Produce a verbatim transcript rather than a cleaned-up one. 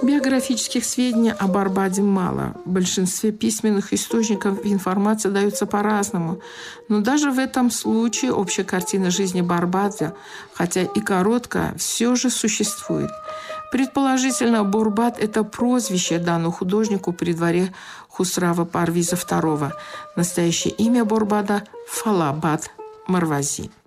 Биографических сведений о Барбаде мало. В большинстве письменных источников информация дается по-разному. Но даже в этом случае общая картина жизни Барбада, хотя и короткая, все же существует. Предположительно, Бурбад – это прозвище, данное художнику при дворе Хусрава Парвиза второго. Настоящее имя Бурбада – Фалабад Марвази.